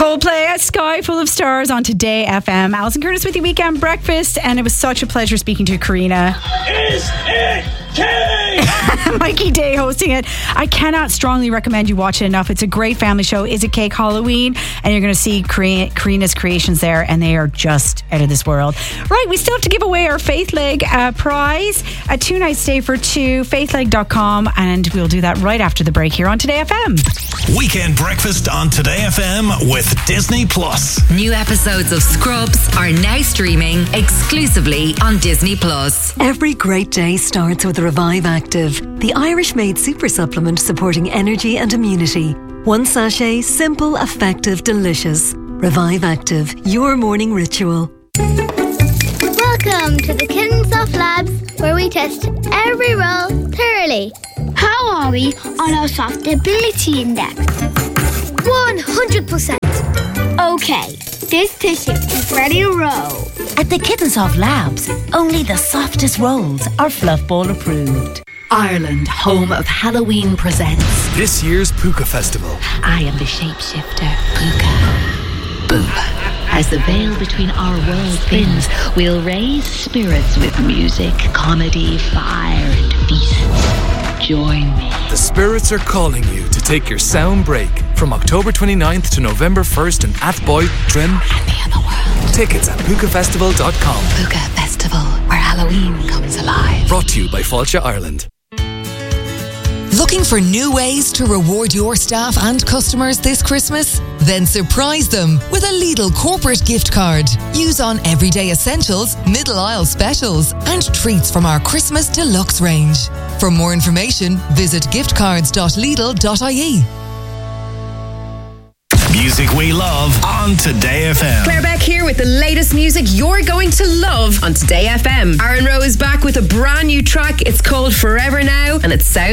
Coldplay, A Sky Full of Stars on Today FM. Alison Curtis with your weekend breakfast, and it was such a pleasure speaking to Karina. Is it cake? Mikey Day hosting it. I cannot strongly recommend you watch it enough. It's a great family show. Is It Cake Halloween? And you're going to see Karina's creations there, and they are just out of this world. Right, we still have to give away our Faith Leg prize, a 2-night stay for two, faithleg.com, and we'll do that right after the break here on Today FM. Weekend breakfast on Today FM with Disney Plus. New episodes of Scrubs are now streaming exclusively on Disney Plus. Every great day starts with Revive Active, the Irish-made super supplement supporting energy and immunity. One sachet, simple, effective, delicious. Revive Active, your morning ritual. Welcome to the Kittensoft Labs, where we test every role thoroughly. How are we on our soft ability index? 100%. Okay, this tissue is ready to roll. At the Kittensoft Labs, only the softest rolls are Fluffball approved. Ireland, home of Halloween, presents this year's Puka Festival. I am the shapeshifter, Puka. Boom. As the veil between our worlds thins, we'll raise spirits with music, comedy, fire, and feasts. Join me. The spirits are calling you to take your sound break from October 29th to November 1st in Athboy, Trim, and the other world. Tickets at pukafestival.com. Puka Festival, where Halloween comes alive. Brought to you by Fáilte Ireland. Looking for new ways to reward your staff and customers this Christmas? Then surprise them with a Lidl corporate gift card. Use on everyday essentials, middle aisle specials, and treats from our Christmas deluxe range. For more information, visit giftcards.lidl.ie. Music we love on Today FM. Claire Beck here with the latest music you're going to love on Today FM. Aaron Rowe is back with a brand new track. It's called Forever Now, and it sounds